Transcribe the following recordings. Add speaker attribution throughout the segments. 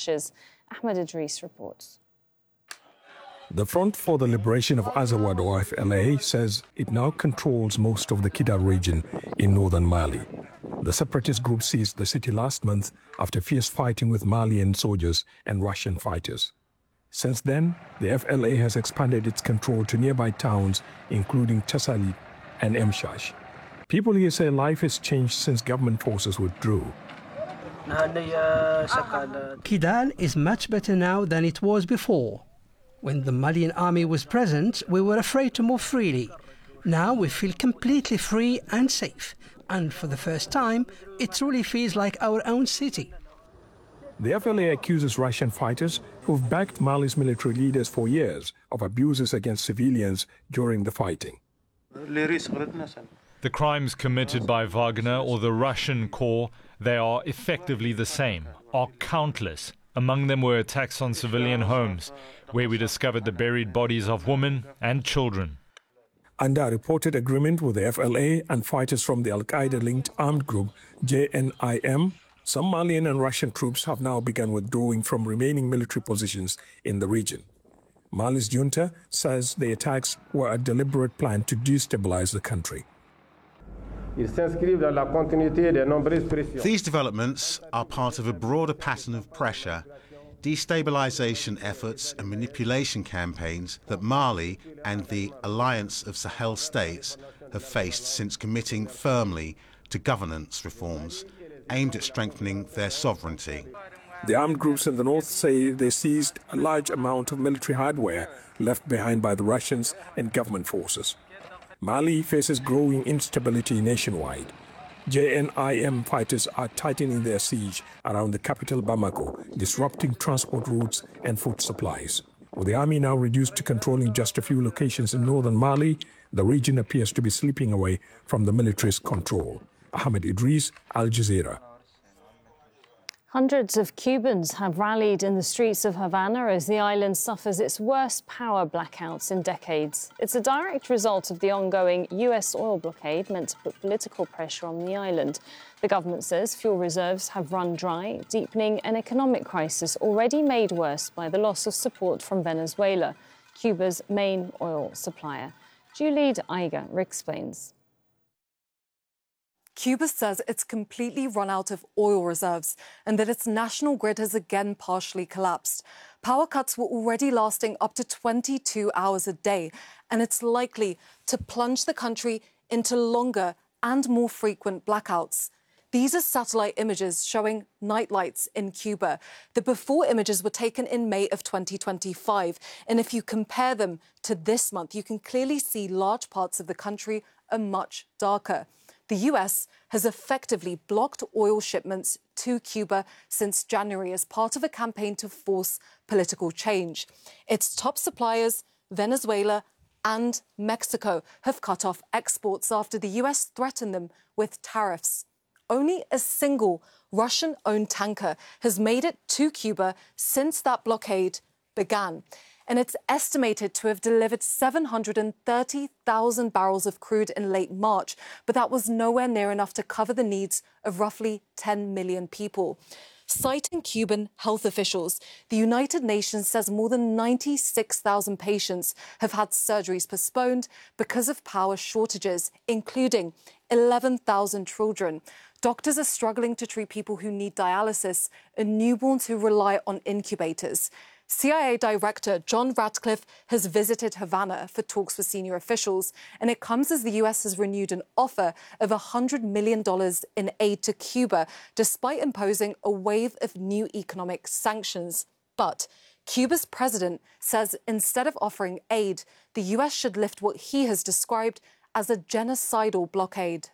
Speaker 1: clashes. Ahmed Idris reports.
Speaker 2: The Front for the Liberation of Azawad, or FLA, says it now controls most of the Kidal region in northern Mali. The separatist group seized the city last month after fierce fighting with Malian soldiers and Russian fighters. Since then, the FLA has expanded its control to nearby towns, including Tessalit and Emshash. People here say life has changed since government forces withdrew.
Speaker 3: Kidal is much better now than it was before. When the Malian army was present, we were afraid to move freely. Now we feel completely free and safe. And for the first time, it truly feels like our own city.
Speaker 2: The FLA accuses Russian fighters who've backed Mali's military leaders for years of abuses against civilians during the fighting.
Speaker 4: The crimes committed by Wagner or the Russian Corps, they are effectively the same, are countless. Among them were attacks on civilian homes, where we discovered the buried bodies of women and children.
Speaker 2: Under a reported agreement with the FLA and fighters from the Al-Qaeda-linked armed group JNIM, some Malian and Russian troops have now begun withdrawing from remaining military positions in the region. Mali's junta says the attacks were a deliberate plan to destabilize the country.
Speaker 5: These developments are part of a broader pattern of pressure, destabilization efforts and manipulation campaigns that Mali and the Alliance of Sahel states have faced since committing firmly to governance reforms aimed at strengthening their sovereignty.
Speaker 2: The armed groups in the north say they seized a large amount of military hardware left behind by the Russians and government forces. Mali faces growing instability nationwide. JNIM fighters are tightening their siege around the capital Bamako, disrupting transport routes and food supplies. With the army now reduced to controlling just a few locations in northern Mali, the region appears to be slipping away from the military's control. Ahmed Idris, Al Jazeera.
Speaker 1: Hundreds of Cubans have rallied in the streets of Havana as the island suffers its worst power blackouts in decades. It's a direct result of the ongoing US oil blockade meant to put political pressure on the island. The government says fuel reserves have run dry, deepening an economic crisis already made worse by the loss of support from Venezuela, Cuba's main oil supplier. Juliet Eiger explains.
Speaker 6: Cuba says it's completely run out of oil reserves and that its national grid has again partially collapsed. Power cuts were already lasting up to 22 hours a day, and it's likely to plunge the country into longer and more frequent blackouts. These are satellite images showing nightlights in Cuba. The before images were taken in May of 2025, and if you compare them to this month, you can clearly see large parts of the country are much darker. The US has effectively blocked oil shipments to Cuba since January as part of a campaign to force political change. Its top suppliers, Venezuela and Mexico, have cut off exports after the US threatened them with tariffs. Only a single Russian-owned tanker has made it to Cuba since that blockade began. And it's estimated to have delivered 730,000 barrels of crude in late March, but that was nowhere near enough to cover the needs of roughly 10 million people. Citing Cuban health officials, the United Nations says more than 96,000 patients have had surgeries postponed because of power shortages, including 11,000 children. Doctors are struggling to treat people who need dialysis and newborns who rely on incubators. CIA Director John Ratcliffe has visited Havana for talks with senior officials, and it comes as the US has renewed an offer of $100 million in aid to Cuba, despite imposing a wave of new economic sanctions. But Cuba's president says instead of offering aid, the US should lift what he has described as a genocidal blockade.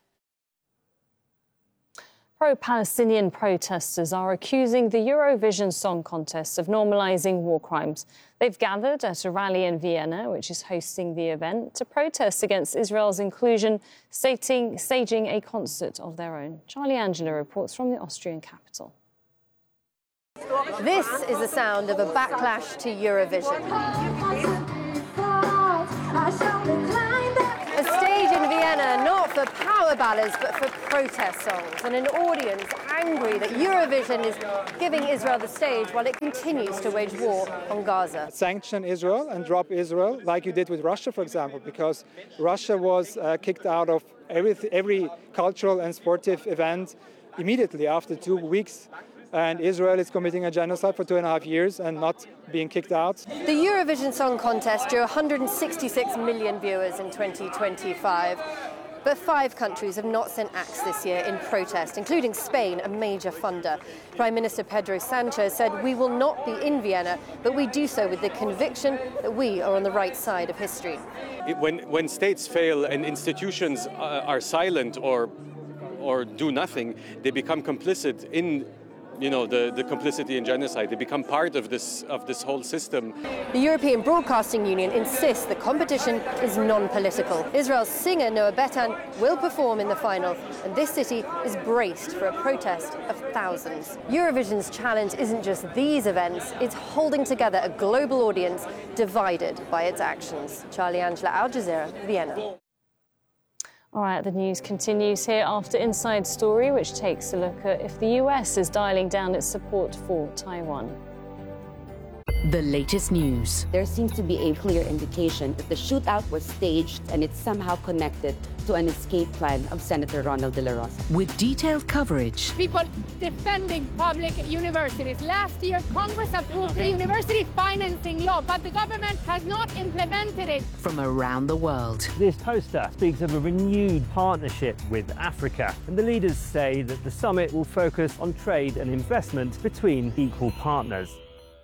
Speaker 1: Pro-Palestinian protesters are accusing the Eurovision Song Contest of normalising war crimes. They've gathered at a rally in Vienna, which is hosting the event, to protest against Israel's inclusion, staging a concert of their own. Charlie Angela reports from the Austrian capital.
Speaker 7: This is the sound of a backlash to Eurovision. A stage in Vienna, not for for power ballads, but for protest songs, and an audience angry that Eurovision is giving Israel the stage while it continues to wage war on Gaza.
Speaker 8: Sanction Israel and drop Israel, like you did with Russia, for example, because Russia was kicked out of every cultural and sportive event immediately after 2 weeks. And Israel is committing a genocide for 2.5 years and not being kicked out.
Speaker 7: The Eurovision Song Contest drew 166 million viewers in 2025. But 5 countries have not sent acts this year in protest, including Spain, a major funder. Prime Minister Pedro Sanchez said, "We will not be in Vienna, but we do so with the conviction that we are on the right side of history."
Speaker 9: When states fail and institutions are silent or do nothing, they become complicit in the complicity in genocide. They become part of this whole system.
Speaker 7: The European Broadcasting Union insists the competition is non-political. Israel's singer Noah Betan will perform in the final, and this city is braced for a protest of thousands. Eurovision's challenge isn't just these events, it's holding together a global audience divided by its actions. Charlie Angela, Al Jazeera, Vienna.
Speaker 1: All right, the news continues here after Inside Story, which takes a look at if the US is dialing down its support for Taiwan.
Speaker 10: The latest news.
Speaker 11: There seems to be a clear indication that the shootout was staged and it's somehow connected to an escape plan of Senator Ronald De La Rosa.
Speaker 10: With detailed coverage.
Speaker 12: People defending public universities. Last year, Congress approved the university financing law, but the government has not implemented it.
Speaker 10: From around the world.
Speaker 13: This poster speaks of a renewed partnership with Africa, and the leaders say that the summit will focus on trade and investment between equal partners.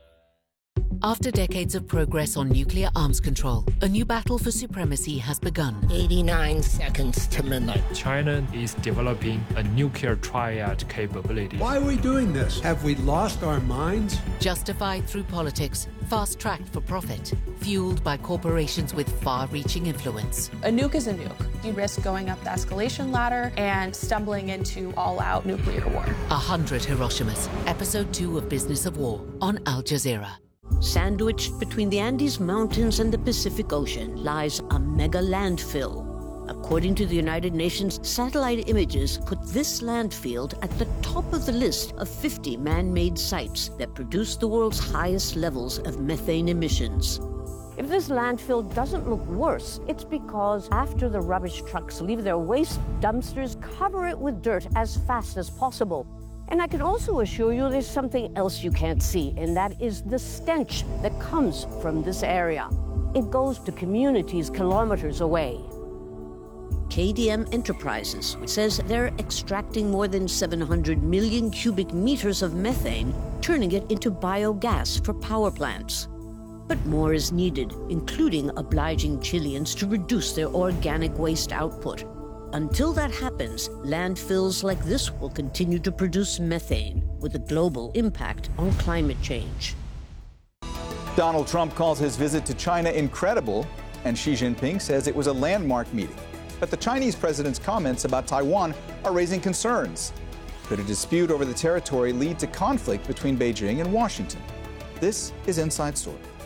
Speaker 10: After decades of progress on nuclear arms control, a new battle for supremacy has begun.
Speaker 14: 89 seconds to midnight.
Speaker 15: China is developing a nuclear triad capability.
Speaker 16: Why are we doing this? Have we lost our minds?
Speaker 10: Justified through politics, fast-tracked for profit, fueled by corporations with far-reaching influence.
Speaker 17: A nuke is a nuke. You risk going up the escalation ladder and stumbling into all-out nuclear war.
Speaker 10: 100 Hiroshimas, Episode 2 of Business of War on Al Jazeera.
Speaker 18: Sandwiched between the Andes Mountains and the Pacific Ocean lies a mega landfill. According to the United Nations, satellite images put this landfill at the top of the list of 50 man-made sites that produce the world's highest levels of methane emissions.
Speaker 19: If this landfill doesn't look worse, it's because after the rubbish trucks leave their waste, dumpsters cover it with dirt as fast as possible. And I can also assure you there's something else you can't see, and that is the stench that comes from this area. It goes to communities kilometers away.
Speaker 18: KDM Enterprises says they're extracting more than 700 million cubic meters of methane, turning it into biogas for power plants. But more is needed, including obliging Chileans to reduce their organic waste output. Until that happens, landfills like this will continue to produce methane, with a global impact on climate change.
Speaker 20: Donald Trump calls his visit to China incredible, and Xi Jinping says it was a landmark meeting. But the Chinese president's comments about Taiwan are raising concerns. Could a dispute over the territory lead to conflict between Beijing and Washington? This is Inside Story.